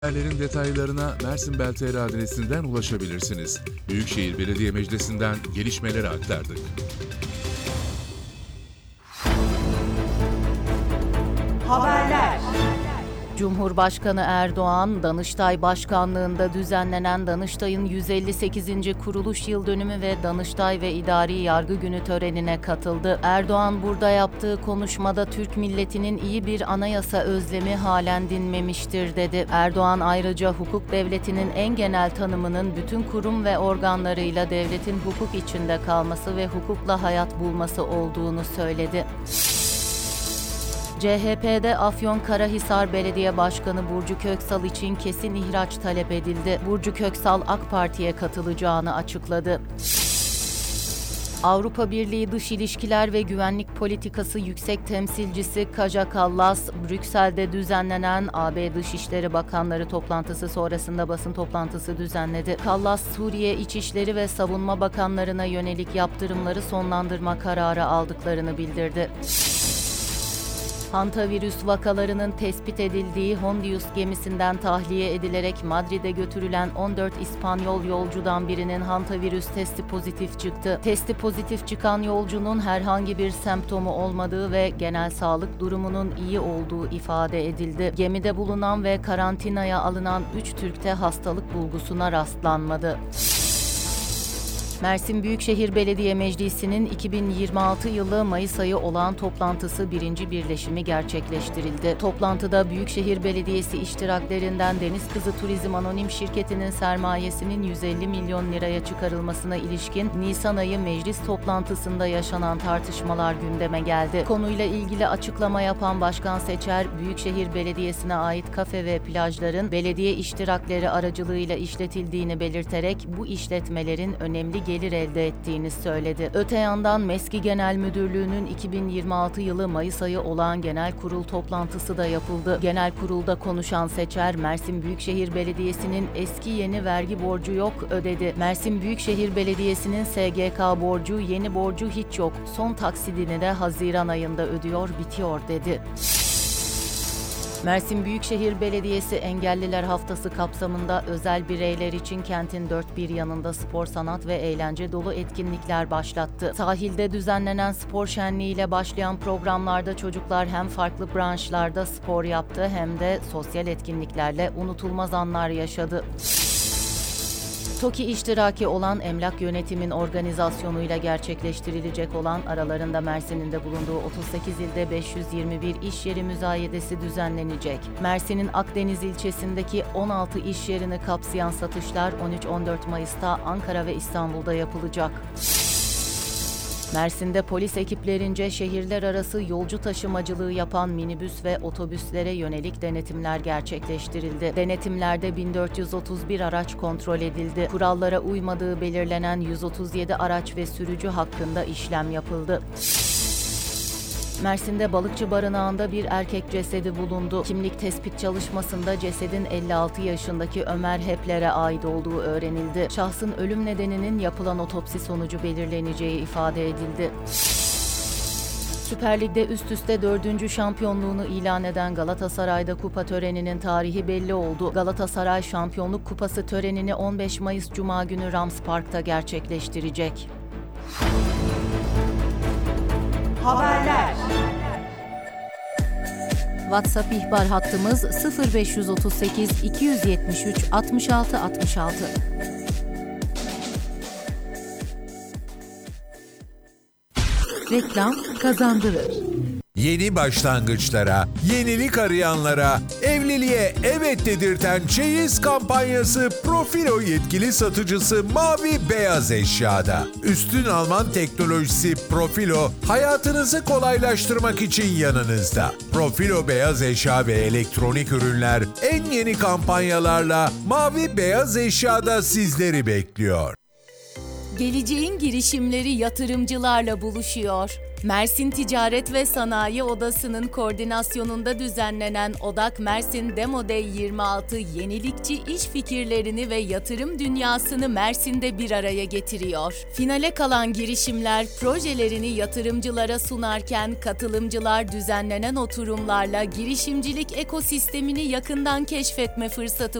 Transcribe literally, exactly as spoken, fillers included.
Haberlerin detaylarına Mersin Bel T R adresinden ulaşabilirsiniz. Büyükşehir Belediye Meclisi'nden gelişmeleri aktardık. Haberler. Cumhurbaşkanı Erdoğan, Danıştay Başkanlığında düzenlenen Danıştay'ın yüz elli sekizinci kuruluş yıldönümü ve Danıştay ve İdari Yargı Günü törenine katıldı. Erdoğan burada yaptığı konuşmada Türk milletinin iyi bir anayasa özlemi halen dinmemiştir dedi. Erdoğan ayrıca hukuk devletinin en genel tanımının bütün kurum ve organlarıyla devletin hukuk içinde kalması ve hukukla hayat bulması olduğunu söyledi. C H P'de Afyonkarahisar Belediye Başkanı Burcu Köksal için kesin ihraç talep edildi. Burcu Köksal AK Parti'ye katılacağını açıkladı. Avrupa Birliği Dış İlişkiler ve Güvenlik Politikası Yüksek Temsilcisi Kaja Kallas, Brüksel'de düzenlenen A B Dışişleri Bakanları toplantısı sonrasında basın toplantısı düzenledi. Kallas, Suriye İçişleri ve Savunma Bakanlarına yönelik yaptırımları sonlandırma kararı aldıklarını bildirdi. Hantavirüs vakalarının tespit edildiği Hondius gemisinden tahliye edilerek Madrid'e götürülen on dört İspanyol yolcudan birinin hantavirüs testi pozitif çıktı. Testi pozitif çıkan yolcunun herhangi bir semptomu olmadığı ve genel sağlık durumunun iyi olduğu ifade edildi. Gemide bulunan ve karantinaya alınan üç Türk'te hastalık bulgusuna rastlanmadı. Mersin Büyükşehir Belediye Meclisi'nin iki bin yirmi altı yılı Mayıs ayı olağan toplantısı birinci birleşimi gerçekleştirildi. Toplantıda Büyükşehir Belediyesi iştiraklerinden Deniz Kızı Turizm Anonim Şirketi'nin sermayesinin yüz elli milyon liraya çıkarılmasına ilişkin Nisan ayı meclis toplantısında yaşanan tartışmalar gündeme geldi. Konuyla ilgili açıklama yapan Başkan Seçer, Büyükşehir Belediyesi'ne ait kafe ve plajların belediye iştirakleri aracılığıyla işletildiğini belirterek bu işletmelerin önemli gelir elde ettiğini söyledi. Öte yandan MESKİ Genel Müdürlüğü'nün iki bin yirmi altı yılı Mayıs ayı olağan genel kurul toplantısı da yapıldı. Genel kurulda konuşan Seçer, Mersin Büyükşehir Belediyesi'nin eski yeni vergi borcu yok ödedi. Mersin Büyükşehir Belediyesi'nin S G K borcu, yeni borcu hiç yok. Son taksidini de Haziran ayında ödüyor, bitiyor dedi. Mersin Büyükşehir Belediyesi Engelliler Haftası kapsamında özel bireyler için kentin dört bir yanında spor, sanat ve eğlence dolu etkinlikler başlattı. Sahilde düzenlenen spor şenliğiyle başlayan programlarda çocuklar hem farklı branşlarda spor yaptı hem de sosyal etkinliklerle unutulmaz anlar yaşadı. TOKİ iştiraki olan Emlak Yönetim'in organizasyonuyla gerçekleştirilecek olan aralarında Mersin'in de bulunduğu otuz sekiz ilde beş yüz yirmi bir iş yeri müzayedesi düzenlenecek. Mersin'in Akdeniz ilçesindeki on altı iş yerini kapsayan satışlar on üç on dört Mayıs'ta Ankara ve İstanbul'da yapılacak. Mersin'de polis ekiplerince şehirler arası yolcu taşımacılığı yapan minibüs ve otobüslere yönelik denetimler gerçekleştirildi. Denetimlerde bin dört yüz otuz bir araç kontrol edildi. Kurallara uymadığı belirlenen yüz otuz yedi araç ve sürücü hakkında işlem yapıldı. Mersin'de balıkçı barınağında bir erkek cesedi bulundu. Kimlik tespit çalışmasında cesedin elli altı yaşındaki Ömer Hepler'e ait olduğu öğrenildi. Şahsın ölüm nedeninin yapılan otopsi sonucu belirleneceği ifade edildi. Süper Lig'de üst üste dördüncü şampiyonluğunu ilan eden Galatasaray'da kupa töreninin tarihi belli oldu. Galatasaray Şampiyonluk Kupası törenini on beş Mayıs Cuma günü Rams Park'ta gerçekleştirecek. Haberler. WhatsApp ihbar hattımız sıfır beş otuz sekiz iki yüz yetmiş üç altmış altı altmış altı. Reklam kazandırır. Yeni başlangıçlara, yenilik arayanlara, evliliğe evet dedirten çeyiz kampanyası Profilo yetkili satıcısı Mavi Beyaz Eşya'da. Üstün Alman teknolojisi Profilo, hayatınızı kolaylaştırmak için yanınızda. Profilo Beyaz Eşya ve elektronik ürünler en yeni kampanyalarla Mavi Beyaz Eşya'da sizleri bekliyor. Geleceğin girişimleri yatırımcılarla buluşuyor. Mersin Ticaret ve Sanayi Odası'nın koordinasyonunda düzenlenen Odak Mersin Demo Day yirmi altı yenilikçi iş fikirlerini ve yatırım dünyasını Mersin'de bir araya getiriyor. Finale kalan girişimler projelerini yatırımcılara sunarken katılımcılar düzenlenen oturumlarla girişimcilik ekosistemini yakından keşfetme fırsatı